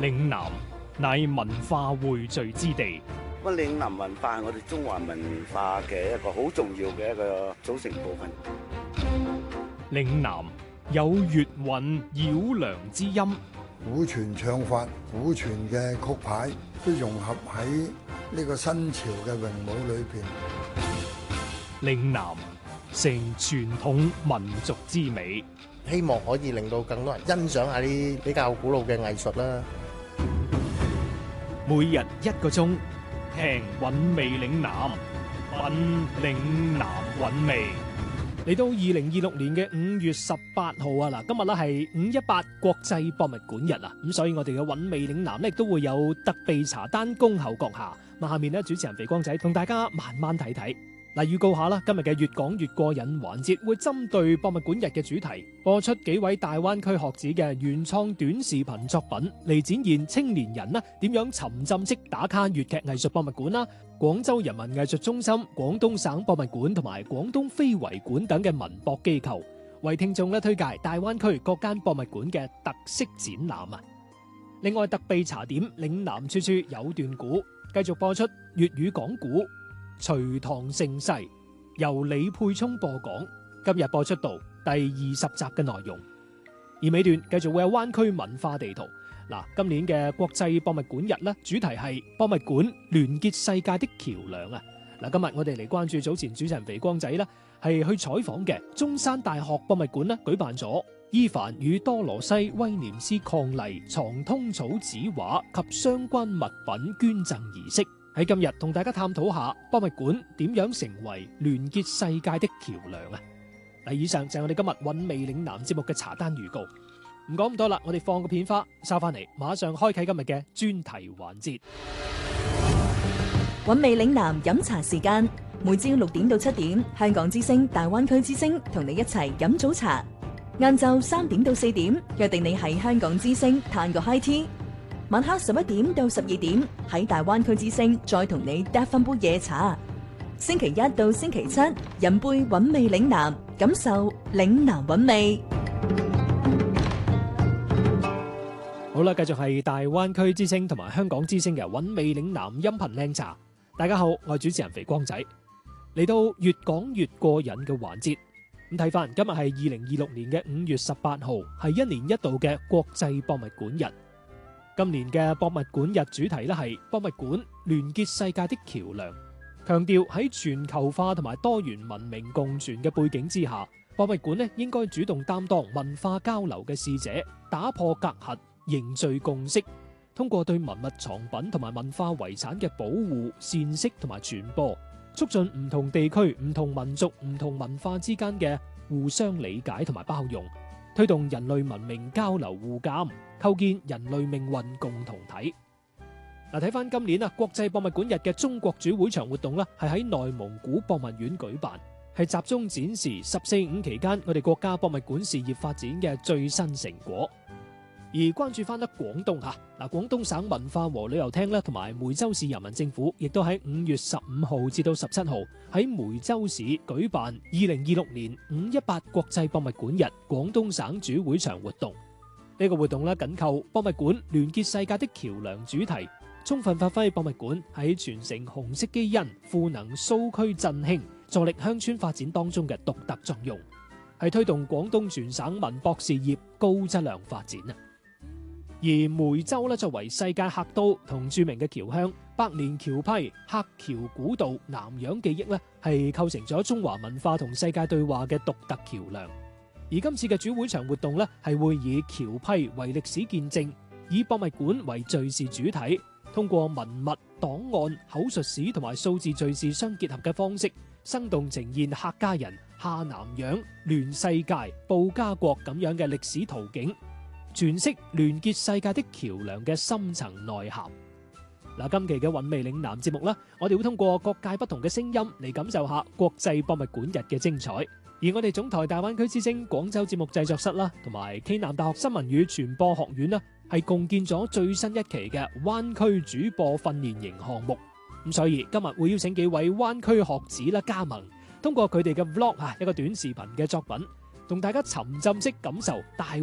嶺南乃文化匯聚之地。 咁嶺南文化係我哋中華文化嘅一個好重要嘅一個組成部分。 嶺南有粵韻繞梁之音， 古傳唱法、古傳嘅曲牌都融合喺呢個新潮嘅詠舞裏邊。 嶺南成傳統民族之美， 希望可以令到更多人欣賞下啲比較古老嘅藝術啦。 每日1個鐘，聽韻味嶺南，品嶺南韻味。嚟到2026年嘅5月18號啊！嗱，今日咧係518國際博物館日啊，咁所以我哋嘅韻味嶺南咧亦都會有特備茶單恭候閣下。咁下面咧，主持人肥光仔同大家慢慢睇睇。嗱，預告下啦，今日嘅越講越過癮環節會針對博物館日嘅主題，播出幾位大灣區學子嘅原創短視頻作品，嚟展現青年人點樣沉浸式打卡粵劇藝術博物館啦、廣州人民藝術中心、廣東省博物館同埋廣東非遺館等嘅文博機構，為聽眾推介大灣區各間博物館嘅特色展覽啊！另外特備茶點嶺南處處有段古，繼續播出粵語講古。隋唐盛世由李沛聰播講，今日播出到第20集嘅內容。而尾段繼續會有灣區文化地圖。嗱，今年嘅國際博物館日主題係博物館聯結世界的橋樑啊！嗱，今日我哋嚟關注早前主持人肥光仔係去採訪嘅中山大學博物館舉辦咗伊凡與多羅西威廉斯伉儷藏通草紙畫及相關物品捐贈儀式。喺今日同大家探討下博物館點樣成為聯結世界的橋樑啊！嗱，以上就係我哋今日韻味嶺南節目嘅茶單預告。唔講咁多啦，我哋放個片花，收翻嚟，馬上開啟今日嘅專題環節。 韻味嶺南飲茶時間，每朝6點到7點，香港之聲、大灣區之聲同你一齊飲早茶。晏晝3點到4點，約定你喺香港之聲嘆個 high tea。晚黑11點到12點，喺大灣區之聲再同你嗒翻杯夜茶。星期一到星期七，飲杯韻味嶺南，感受嶺南韻味。 好啦，繼續係大灣區之聲同埋香港之聲嘅韻味嶺南音頻靚茶。大家好，我係主持人肥光仔。嚟到越講越過癮嘅環節，咁睇翻今日係2026年嘅5月18號，係1年1度嘅國際博物館日。今年嘅博物館日主題係博物館聯結世界的橋樑，強調喺全球化同埋多元文明共存嘅背景之下，博物館應該主動擔當文化交流嘅使者，打破隔閡，凝聚共識，通過對文物藏品同埋文化遺產嘅保護、闡釋同埋傳播，促進唔同地區、唔同民族、唔同文化之間嘅互相理解同埋包容，推動人類文明交流互鑒，構建人類命運共同體。嗱，睇翻今年國際博物館日嘅中國主會場活動係喺內蒙古博物院舉辦，係集中展示14.5期間我哋國家博物館事業發展嘅最新成果。而關注翻廣東廣東省文化和旅遊廳同埋梅州市人民政府亦都喺5月15號至到17號喺梅州市舉辦2026年518國際博物館日廣東省主會場活動。呢個活動緊扣博物館聯結世界的橋樑主題，充分發揮博物館喺傳承紅色基因、賦能蘇區振興、助力鄉村發展當中嘅獨特作用，係推動廣東全省文博事業高質量發展。而梅州作為世界客都同著名嘅僑鄉，百年僑批、客僑古道、南洋記憶係構成咗中華文化同世界對話嘅獨特橋樑。而今次嘅主會場活動係會以僑批為歷史見證，以博物館為敘事主體，通過文物、檔案、口述史同埋數字敘事相結合嘅方式，生動呈現客家人、下南洋、聯世界、報家國咁樣嘅歷史圖景，詮釋聯結世界的橋樑嘅深層內涵。今期嘅韻味嶺南節目我哋會通過各界不同嘅聲音嚟感受下國際博物館日嘅精彩。而我哋總台大灣區之聲廣州節目製作室同埋暨南大學新聞與傳播學院係共建咗最新一期嘅灣區主播訓練營項目。咁所以今日會邀請幾位灣區學子加盟，通過佢哋嘅 vlog 一個短視頻嘅作品，同大家沉浸式感受大